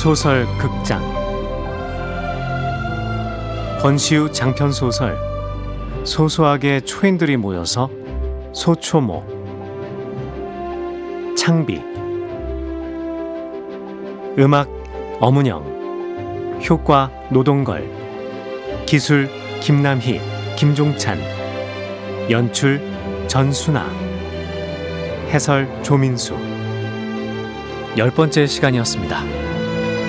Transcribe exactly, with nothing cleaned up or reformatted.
소설 극장 권시우 장편 소설 소소하게 초인들이 모여서 소초모. 창비. 음악 엄은영. 효과 노동걸. 기술 김남희, 김종찬. 연출 전순아. 해설 조민수. 열 번째 시간이었습니다.